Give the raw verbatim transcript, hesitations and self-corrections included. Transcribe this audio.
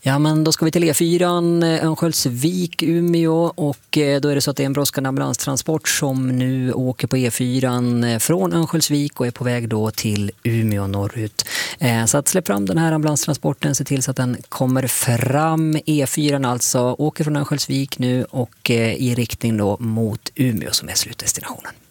Ja, men då ska vi till E fyra, Örnsköldsvik, Umeå, och då är det så att det är en brådskande ambulanstransport som nu åker på E fyra från Örnsköldsvik och är på väg då till Umeå norrut. Så att släpp fram den här ambulanstransporten, se till så att den kommer fram. E fyra alltså åker från Örnsköldsvik nu och i riktning då mot Umeå som är slutdestinationen.